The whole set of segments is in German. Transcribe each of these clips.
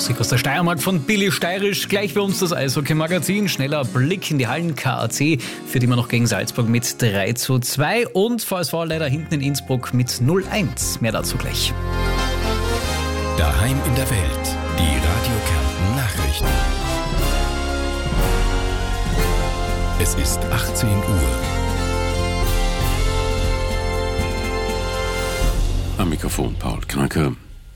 Musik aus der Steiermark von Billy Steirisch. Gleich bei uns das Eishockey-Magazin. Schneller Blick in die Hallen. KAC führt immer noch gegen Salzburg mit 3:2 und VSV leider hinten in Innsbruck mit 0:1. Mehr dazu gleich. Daheim in der Welt. Die Radio Kärnten Nachrichten. Es ist 18 Uhr. Am Mikrofon Paul Kranke.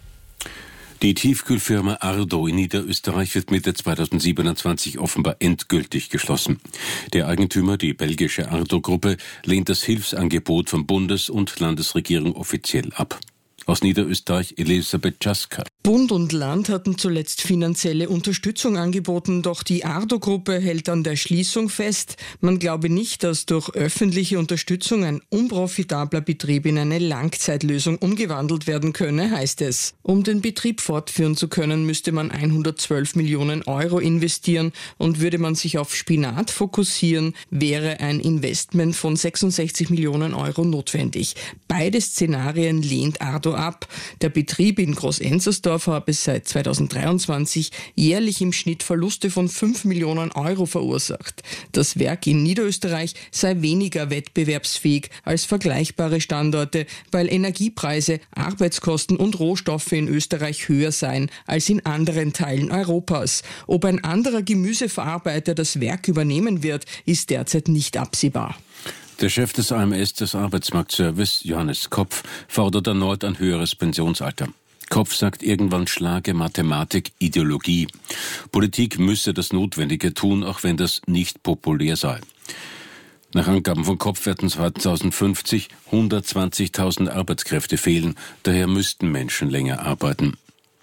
Die Tiefkühlfirma Ardo in Niederösterreich wird Mitte 2027 offenbar endgültig geschlossen. Der Eigentümer, die belgische Ardo-Gruppe, lehnt das Hilfsangebot von Bundes- und Landesregierung offiziell ab. Aus Niederösterreich Elisabeth Jaska. Bund und Land hatten zuletzt finanzielle Unterstützung angeboten, doch die Ardo-Gruppe hält an der Schließung fest. Man glaube nicht, dass durch öffentliche Unterstützung ein unprofitabler Betrieb in eine Langzeitlösung umgewandelt werden könne, heißt es. Um den Betrieb fortführen zu können, müsste man 112 Millionen Euro investieren und würde man sich auf Spinat fokussieren, wäre ein Investment von 66 Millionen Euro notwendig. Beide Szenarien lehnt Ardo ab. Der Betrieb in Groß-Enzersdorf habe seit 2023 jährlich im Schnitt Verluste von 5 Millionen Euro verursacht. Das Werk in Niederösterreich sei weniger wettbewerbsfähig als vergleichbare Standorte, weil Energiepreise, Arbeitskosten und Rohstoffe in Österreich höher seien als in anderen Teilen Europas. Ob ein anderer Gemüseverarbeiter das Werk übernehmen wird, ist derzeit nicht absehbar. Der Chef des AMS, des Arbeitsmarktservice, Johannes Kopf, fordert erneut ein höheres Pensionsalter. Kopf sagt, irgendwann schlage Mathematik Ideologie. Politik müsse das Notwendige tun, auch wenn das nicht populär sei. Nach Angaben von Kopf werden 2050 120.000 Arbeitskräfte fehlen. Daher müssten Menschen länger arbeiten.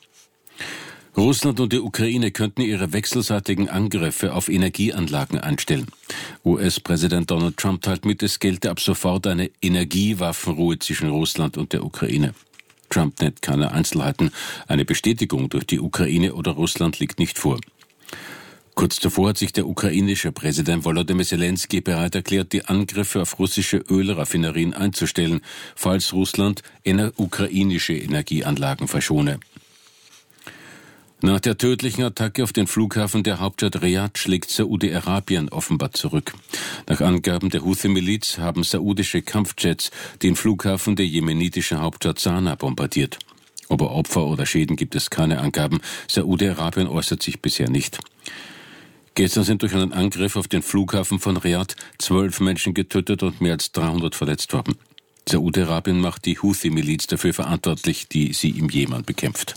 Russland und die Ukraine könnten ihre wechselseitigen Angriffe auf Energieanlagen einstellen. US-Präsident Donald Trump teilt mit, es gelte ab sofort eine Energiewaffenruhe zwischen Russland und der Ukraine. Trump nennt keine Einzelheiten. Eine Bestätigung durch die Ukraine oder Russland liegt nicht vor. Kurz zuvor hat sich der ukrainische Präsident Volodymyr Zelensky bereit erklärt, die Angriffe auf russische Ölraffinerien einzustellen, falls Russland ukrainische Energieanlagen verschone. Nach der tödlichen Attacke auf den Flughafen der Hauptstadt Riad schlägt Saudi-Arabien offenbar zurück. Nach Angaben der Houthi-Miliz haben saudische Kampfjets den Flughafen der jemenitischen Hauptstadt Sanaa bombardiert. Über Opfer oder Schäden gibt es keine Angaben. Saudi-Arabien äußert sich bisher nicht. Gestern sind durch einen Angriff auf den Flughafen von Riad 12 Menschen getötet und mehr als 300 verletzt worden. Saudi-Arabien macht die Houthi-Miliz dafür verantwortlich, die sie im Jemen bekämpft.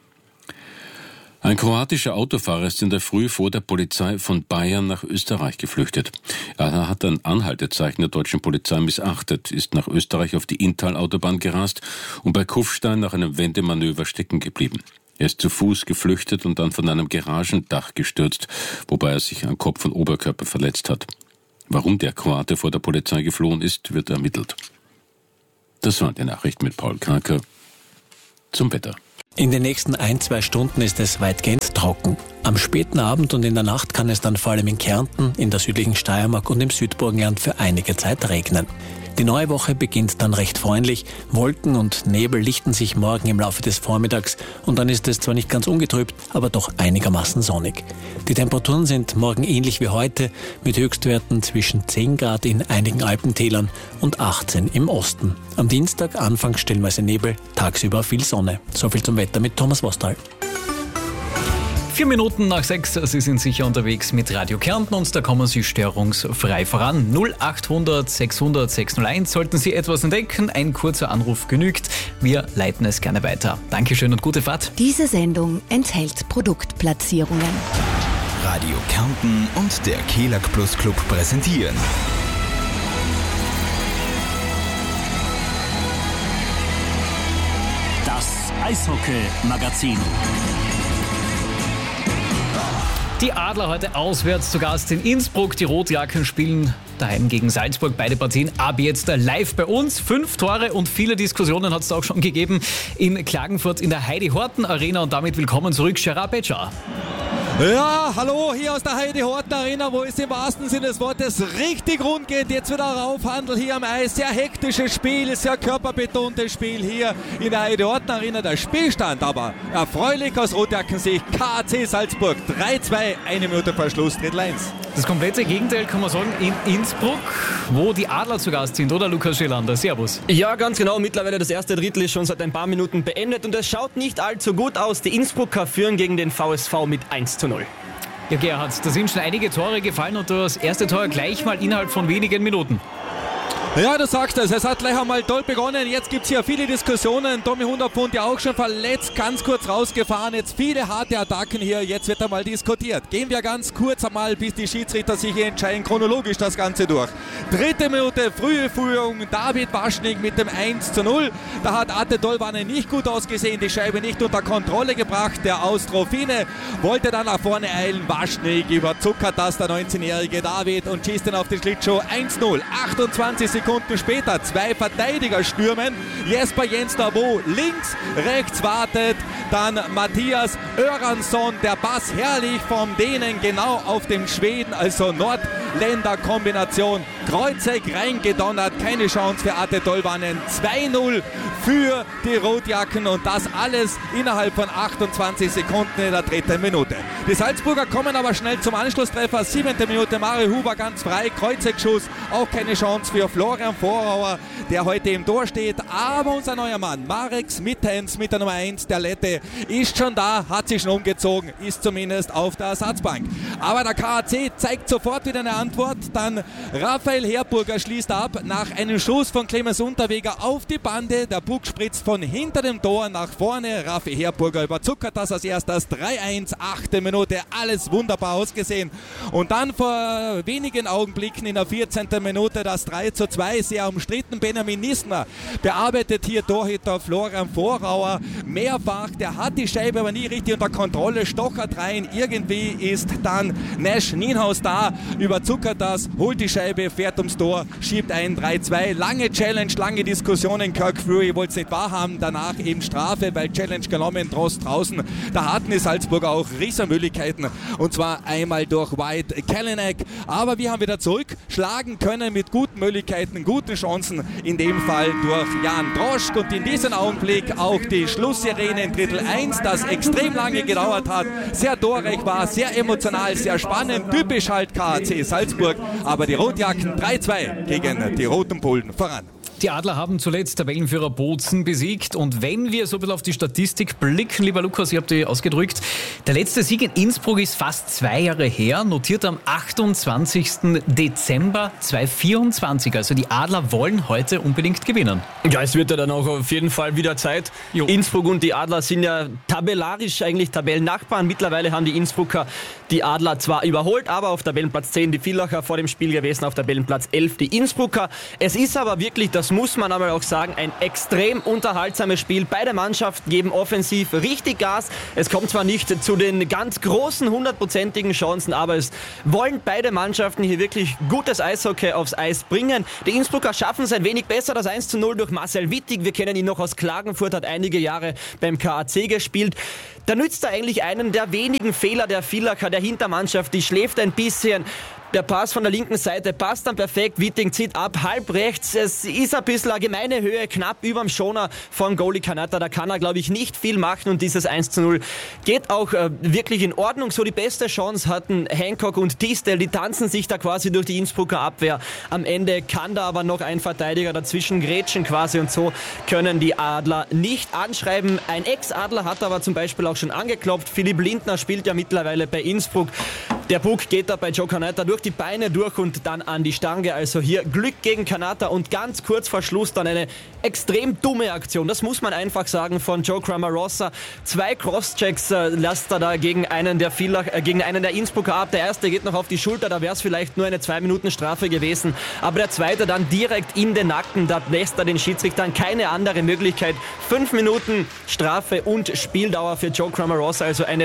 Ein kroatischer Autofahrer ist in der Früh vor der Polizei von Bayern nach Österreich geflüchtet. Er hat ein Anhaltezeichen der deutschen Polizei missachtet, ist nach Österreich auf die Inntal-Autobahn gerast und bei Kufstein nach einem Wendemanöver stecken geblieben. Er ist zu Fuß geflüchtet und dann von einem Garagendach gestürzt, wobei er sich an Kopf und Oberkörper verletzt hat. Warum der Kroate vor der Polizei geflohen ist, wird ermittelt. Das waren die Nachrichten mit Paul Kranke. Zum Wetter. In den nächsten 1-2 Stunden ist es weitgehend trocken. Am späten Abend und in der Nacht kann es dann vor allem in Kärnten, in der südlichen Steiermark und im Südburgenland für einige Zeit regnen. Die neue Woche beginnt dann recht freundlich. Wolken und Nebel lichten sich morgen im Laufe des Vormittags und dann ist es zwar nicht ganz ungetrübt, aber doch einigermaßen sonnig. Die Temperaturen sind morgen ähnlich wie heute, mit Höchstwerten zwischen 10 Grad in einigen Alpentälern und 18 im Osten. Am Dienstag anfangs stellenweise Nebel, tagsüber viel Sonne. So viel zum Wetter mit Thomas Wostal. 4 Minuten nach 6, Sie sind sicher unterwegs mit Radio Kärnten und da kommen Sie störungsfrei voran. 0800 600 601. Sollten Sie etwas entdecken, ein kurzer Anruf genügt. Wir leiten es gerne weiter. Dankeschön und gute Fahrt. Diese Sendung enthält Produktplatzierungen. Radio Kärnten und der Kelag Plus Club präsentieren. Das Eishockey-Magazin. Die Adler heute auswärts zu Gast in Innsbruck. Die Rotjacken spielen daheim gegen Salzburg. Beide Partien ab jetzt live bei uns. 5 Tore und viele Diskussionen hat es auch schon gegeben in Klagenfurt in der Heidi-Horten-Arena. Und damit willkommen zurück, Gerard Betscher. Ja, hallo, hier aus der Heide-Horten Arena, wo es im wahrsten Sinne des Wortes richtig rund geht. Jetzt wieder Raufhandel hier am Eis. Sehr hektisches Spiel, sehr körperbetontes Spiel hier in der Heide-Horten Arena. Der Spielstand aber erfreulich aus Rotjackensicht. KAC Salzburg 3-2, 1 Minute vor Schluss, Drittel 1. Das komplette Gegenteil kann man sagen in Innsbruck, wo die Adler zu Gast sind, oder Lukas Schelander? Servus. Ja, ganz genau. Mittlerweile das erste Drittel ist schon seit ein paar Minuten beendet und es schaut nicht allzu gut aus. Die Innsbrucker führen gegen den VSV mit 1-0. Ja, Gerhard, da sind schon einige Tore gefallen und das erste Tor gleich mal innerhalb von wenigen Minuten. Ja, du sagst es hat gleich einmal toll begonnen. Jetzt gibt es hier viele Diskussionen. Tommy 100 Pfund ja auch schon verletzt, ganz kurz rausgefahren. Jetzt viele harte Attacken hier. Jetzt wird einmal diskutiert. Gehen wir ganz kurz einmal, bis die Schiedsrichter sich hier entscheiden, chronologisch das Ganze durch. 3. Minute, frühe Führung. David Waschnig mit dem 1-0. Da hat Ate Dolvanen nicht gut ausgesehen, die Scheibe nicht unter Kontrolle gebracht. Der Austrofine wollte dann nach vorne eilen. Waschnig überzuckert das, der 19-jährige David, und schießt dann auf den Schlittschuh. 1-0, 28 Sekunden später, 2 Verteidiger stürmen. Jesper Jens Davo links, rechts wartet dann Matthias Öransson. Der Pass herrlich vom Dänen genau auf den Schweden, also Nordländer-Kombination. Kreuzeg reingedonnert, keine Chance für Ate Dolvanen. 2-0 für die Rotjacken und das alles innerhalb von 28 Sekunden in der 3. Minute. Die Salzburger kommen aber schnell zum Anschlusstreffer. 7. Minute, Mario Huber ganz frei, Kreuzegschuss, auch keine Chance für Florian Vorauer, der heute im Tor steht. Aber unser neuer Mann, Marek Smittens mit der Nummer 1, der Lette, ist schon da, hat sich schon umgezogen, ist zumindest auf der Ersatzbank. Aber der KAC zeigt sofort wieder eine Antwort. Dann Raphael Herburger schließt ab nach einem Schuss von Clemens Unterweger auf die Bande. Der Puck spritzt von hinter dem Tor nach vorne. Raphael Herburger überzuckert das als erstes. 3-1, 8. Minute, alles wunderbar ausgesehen. Und dann vor wenigen Augenblicken in der 14. Minute das 3-2, sehr umstritten. Benjamin Nissner bearbeitet hier Torhüter Florian Vorauer mehrfach. Der hat die Scheibe aber nie richtig unter Kontrolle, stochert rein. Irgendwie ist dann Nash Nienhaus da, überzuckert das, holt die Scheibe, fährt ums Tor, schiebt ein 3-2. Lange Challenge, lange Diskussionen. Kirk Fury wollte es nicht wahrhaben. Danach eben Strafe, weil Challenge genommen, Trost draußen. Da hatten die Salzburger auch Riesenmöglichkeiten. Und zwar einmal durch White Kalanick. Aber wir haben wieder zurückschlagen können mit guten Möglichkeiten, guten Chancen. In dem Fall durch Jan Droschk. Und in diesem Augenblick auch die Schlusssirene in Drittel 1, das extrem lange gedauert hat. Sehr torreich war, sehr emotional, sehr spannend. Typisch halt KAC Salzburg. Aber die Rotjacken 3-2 gegen die Roten Bullen voran. Die Adler haben zuletzt Tabellenführer Bozen besiegt und wenn wir so ein bisschen auf die Statistik blicken, lieber Lukas, ich habe die ausgedrückt, der letzte Sieg in Innsbruck ist fast 2 Jahre her, notiert am 28. Dezember 2024. Also die Adler wollen heute unbedingt gewinnen. Ja, es wird ja dann auch auf jeden Fall wieder Zeit. Jo. Innsbruck und die Adler sind ja tabellarisch eigentlich Tabellennachbarn. Mittlerweile haben die Innsbrucker die Adler zwar überholt, aber auf Tabellenplatz 10 die Villacher vor dem Spiel gewesen, auf Tabellenplatz 11 die Innsbrucker. Es ist aber wirklich, das muss man aber auch sagen, ein extrem unterhaltsames Spiel. Beide Mannschaften geben offensiv richtig Gas. Es kommt zwar nicht zu den ganz großen 100%igen Chancen, aber es wollen beide Mannschaften hier wirklich gutes Eishockey aufs Eis bringen. Die Innsbrucker schaffen es ein wenig besser, das 1-0 durch Marcel Wittig. Wir kennen ihn noch aus Klagenfurt, hat einige Jahre beim KAC gespielt. Da nützt er eigentlich einen der wenigen Fehler der Villacher, der Hintermannschaft, die schläft ein bisschen. Der Pass von der linken Seite passt dann perfekt. Witting zieht ab, halb rechts. Es ist ein bisschen eine gemeine Höhe, knapp überm Schoner von Goalie Kanata. Da kann er, glaube ich, nicht viel machen und dieses 1-0 geht auch wirklich in Ordnung. So die beste Chance hatten Hancock und Tistel. Die tanzen sich da quasi durch die Innsbrucker Abwehr. Am Ende kann da aber noch ein Verteidiger dazwischen grätschen quasi und so können die Adler nicht anschreiben. Ein Ex-Adler hat aber zum Beispiel auch schon angeklopft. Philipp Lindner spielt ja mittlerweile bei Innsbruck. Der Puck geht da bei Joe Kanata durch die Beine durch und dann an die Stange. Also hier Glück gegen Kanata und ganz kurz vor Schluss dann eine extrem dumme Aktion. Das muss man einfach sagen von Joe Cramarossa. 2 Crosschecks lässt er da gegen einen der Innsbrucker ab. Der erste geht noch auf die Schulter, da wäre es vielleicht nur eine 2-Minuten-Strafe gewesen. Aber der zweite dann direkt in den Nacken. Da lässt er den Schiedsrichtern keine andere Möglichkeit. 5 Minuten Strafe und Spieldauer für Joe Cramarossa. Also eine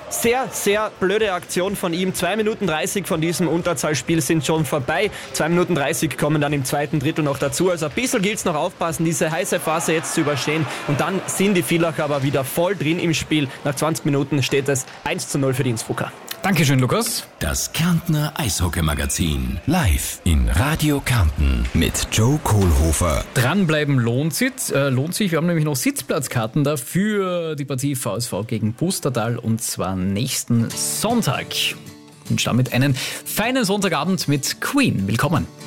Sehr, sehr blöde Aktion von ihm. 2 Minuten 30 von diesem Unterzahlspiel sind schon vorbei. 2 Minuten 30 kommen dann im zweiten Drittel noch dazu. Also ein bisschen gilt es noch aufpassen, diese heiße Phase jetzt zu überstehen. Und dann sind die Villacher aber wieder voll drin im Spiel. Nach 20 Minuten steht es 1:0 für die Innsbrucker. Dankeschön, Lukas. Das Kärntner Eishockey-Magazin. Live in Radio Kärnten mit Joe Kohlhofer. Dranbleiben lohnt sich. Wir haben nämlich noch Sitzplatzkarten da für die Partie VSV gegen Pustertal und zwar nächsten Sonntag. Und damit einen feinen Sonntagabend mit Queen. Willkommen.